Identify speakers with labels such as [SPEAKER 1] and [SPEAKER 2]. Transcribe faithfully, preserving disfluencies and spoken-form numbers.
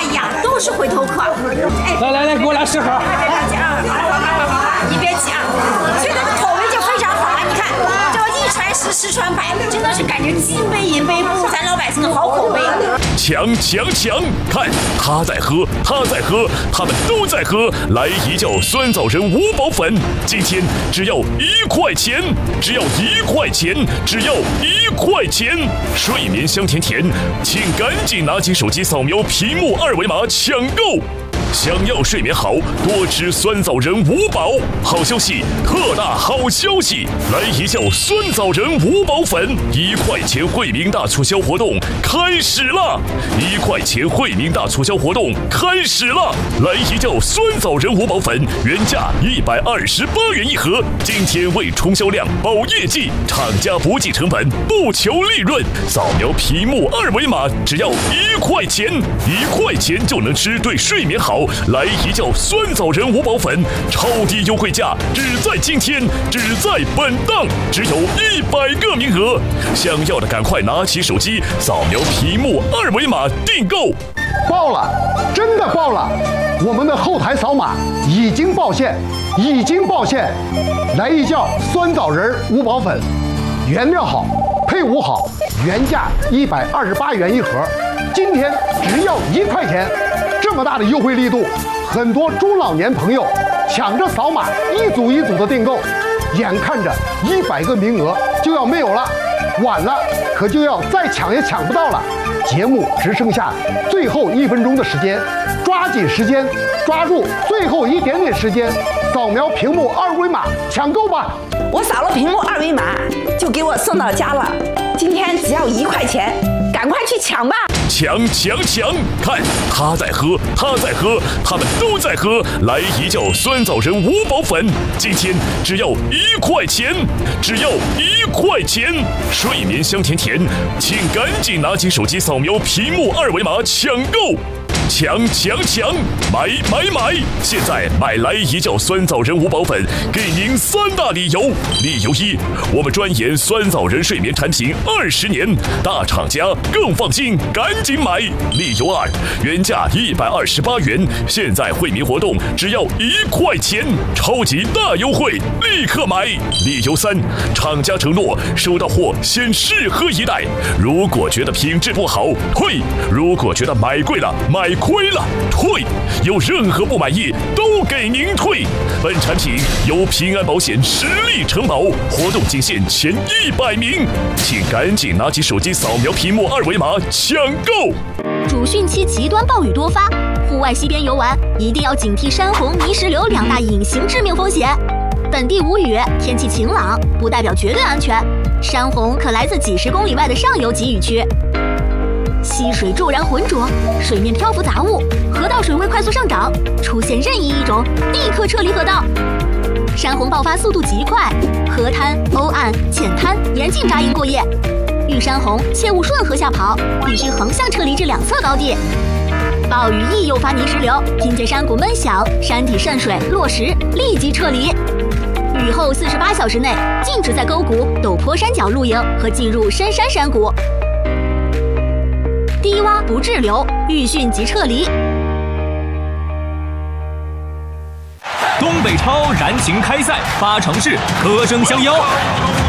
[SPEAKER 1] 哎呀，都是回头客。哎，
[SPEAKER 2] 来来来，给我俩试盒。
[SPEAKER 1] 别别急啊，你别急啊，所以它的口味就非常好啊。你看，叫一传十，十传百，真的是感觉金杯银杯不如咱老百姓的好口碑。
[SPEAKER 3] 强强强！看他在喝，他在喝，他们都在喝。来一窖酸枣仁五宝粉，今天只要一块钱，只要一块钱，只要一块钱。睡眠香甜甜，请赶紧拿起手机扫描屏幕二维码抢购。想要睡眠好，多吃酸枣仁五宝。好消息，特大好消息！来一窖酸枣仁五宝粉，一块钱惠民大促销活动开始了！一块钱惠民大促销活动开始了！来一窖酸枣仁五宝粉，原价一百二十八元一盒，今天为冲销量、保业绩，厂家不计成本，不求利润。扫描屏幕二维码，只要一块钱，一块钱就能吃，对睡眠好。来一窖酸枣仁五宝粉，超低优惠价，只在今天，只在本档，只有一百个名额。想要的赶快拿起手机，扫描屏幕二维码订购。
[SPEAKER 4] 爆了，真的爆了！我们的后台扫码已经爆线，已经爆线。来一窖酸枣仁五宝粉，原料好，配伍好，原价一百二十八元一盒，今天只要一块钱。这么大的优惠力度，很多中老年朋友抢着扫码，一组一组的订购，眼看着一百个名额就要没有了，晚了可就要再抢也抢不到了。节目只剩下最后一分钟的时间，抓紧时间，抓住最后一点点时间，扫描屏幕二维码抢购吧！
[SPEAKER 5] 我扫了屏幕二维码，就给我送到家了。今天只要一块钱，赶快去抢吧！
[SPEAKER 3] 抢抢抢！看他在喝，他在喝，他们都在喝。来一窖酸枣仁五宝粉，今天只要一块钱，只要一块钱。睡眠香甜甜，请赶紧拿起手机扫描屏幕二维码抢购。抢抢抢！买买买！现在买来一窖酸枣仁五宝粉，给您三大理由。理由一，我们专研酸枣仁睡眠产品二十年，大厂家更放心，赶紧买。理由二，原价一百二十八元，现在惠民活动只要一块钱，超级大优惠，立刻买。理由三，厂家承诺收到货先试喝一袋，如果觉得品质不好退，如果觉得买贵了买亏了退，有任何不满意都给您退。本产品由平安保险实力承保，活动仅限前一百名，请赶紧拿起手机扫描屏幕二维码抢购。
[SPEAKER 6] 主汛期极端暴雨多发，户外溪边游玩一定要警惕山洪、泥石流两大隐形致命风险。本地无雨，天气晴朗，不代表绝对安全，山洪可来自几十公里外的上游集雨区。溪水骤然浑浊，水面漂浮杂物，河道水位快速上涨，出现任意一种，立刻撤离河道。山洪爆发速度极快，河滩、欧岸、浅滩严禁扎营过夜。遇山洪切勿顺河下跑，必须横向撤离至两侧高地。暴雨易诱发泥石流，听见山谷闷响，山体渗水落石，立即撤离。雨后四十八小时内禁止在沟谷、陡坡山脚露营和进入深山山谷。低洼不滞留，遇汛即撤离。
[SPEAKER 7] 东北超燃情开赛，八城市歌声相邀。